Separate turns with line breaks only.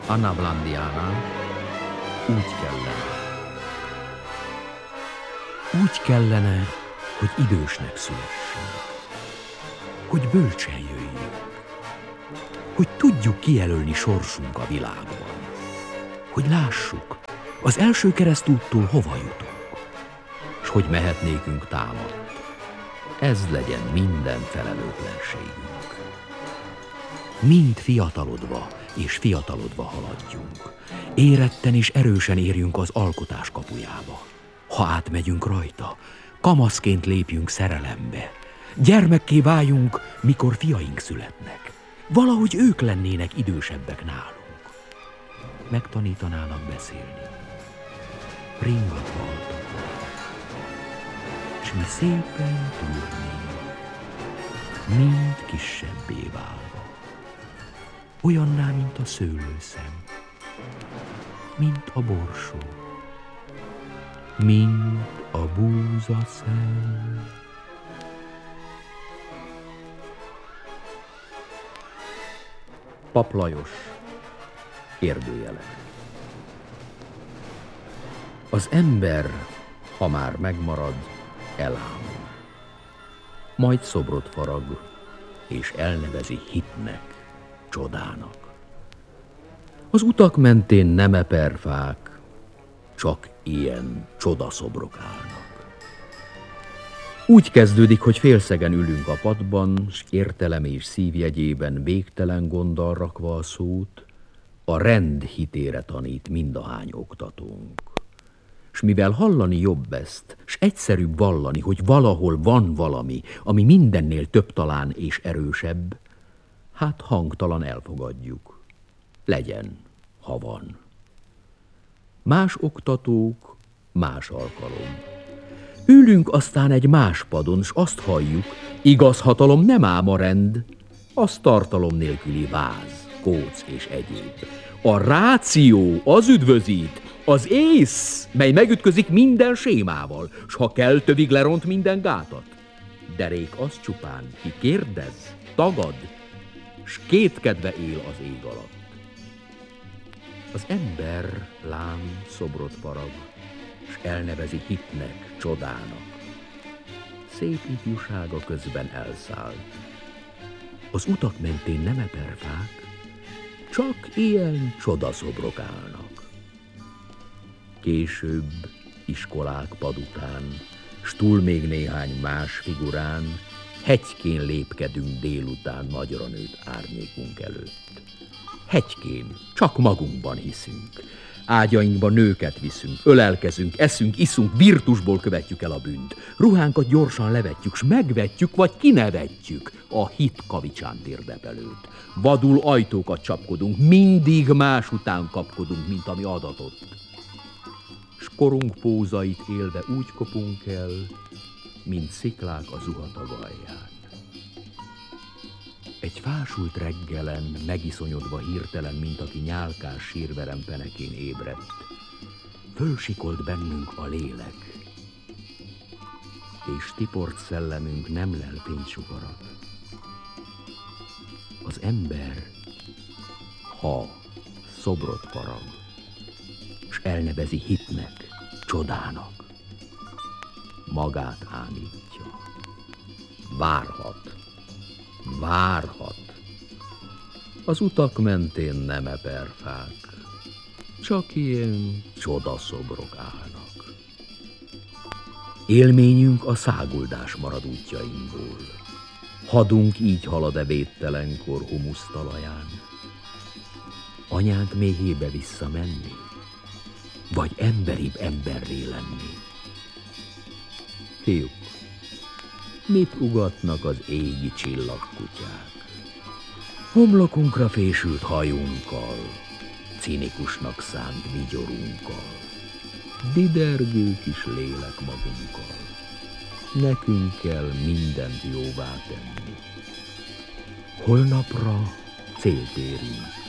Anna Blandiana, úgy kellene. Úgy kellene, hogy idősnek szülessünk, hogy bölcsen jöjjünk, hogy tudjuk kijelölni sorsunk a világban, hogy lássuk, az első keresztúttól hova jutunk, s hogy mehetnékünk támad. Ez legyen minden felelőtlenségünk. Mind fiatalodva és fiatalodva haladjunk, éretten és erősen érjünk az alkotás kapujába. Ha átmegyünk rajta, kamaszként lépjünk szerelembe, gyermekké váljunk, mikor fiaink születnek. Valahogy ők lennének idősebbek nálunk. Megtanítanának beszélni, ringatva, s mi szépen tűrnénk, mind kisebbé válva, olyanná, mint a szőlőszem, mint a borsó, mint a búzaszem. Pap Lajos, kérdőjelek. Az ember, ha már megmarad, elámul. Majd szobrot farag, és elnevezi hitnek, csodának. Az utak mentén nem eperfák, csak ilyen csodaszobrok állnak. Úgy kezdődik, hogy félszegen ülünk a padban, s értelem és szívjegyében végtelen gonddal rakva a szót, a rend hitére tanít mindahány oktatónk. S mivel hallani jobb ezt, s egyszerűbb vallani, hogy valahol van valami, ami mindennél több talán és erősebb, hát hangtalan elfogadjuk. Legyen, ha van. Más oktatók, más alkalom. Ülünk aztán egy más padon, s azt halljuk, igaz hatalom nem ám a rend, az tartalom nélküli váz, kóc és egyéb. A ráció az üdvözít, az ész, mely megütközik minden sémával, s ha kell, tövig leront minden gátat. Derék az csupán, ki kérdez, tagad, s kétkedve él az ég alatt. Az ember lám szobrot farag, s elnevezi hitnek, csodának. Szép ifjúsága közben elszállt. Az utak mentén nem eperfák, csak ilyen csodaszobrok állnak. Később, iskolák pad után, s túl még néhány más figurán, hegykén lépkedünk délután nagyra nőtt árnyékunk előtt. Hegykén, csak magunkban hiszünk. Ágyainkba nőket viszünk, ölelkezünk, eszünk, iszunk, virtusból követjük el a bűnt. Ruhánkat gyorsan levetjük, s megvetjük, vagy kinevetjük a hit kavicsán térdepelőt. Vadul ajtókat csapkodunk, mindig más után kapkodunk, mint ami adatott. S korunk pózait élve úgy kopunk el, mint sziklák a zuhatag alján. Egy fásult reggelen, megiszonyodva hirtelen, mint aki nyálkás sírverem penekén ébredt, fölsikolt bennünk a lélek, és tiport szellemünk nem lel fénysugarat. Az ember, ha szobrot farag, s elnevezi hitnek, csodának, magát ámítja. Várhat. Az utak mentén nem eperfák, csak ilyen csodaszobrok állnak. Élményünk a száguldás marad útjainkból. Hadunk így halad-e védtelenkor humusztalaján. Anyánk méhébe visszamenni, vagy emberibb emberré lenni? Fiúk, mit ugatnak az égi csillagkutyák? Homlokunkra fésült hajunkkal, cinikusnak szánt vigyorunkkal, didergő kis lélek magunkkal. Nekünk kell mindent jóvá tenni. Holnapra célt érünk.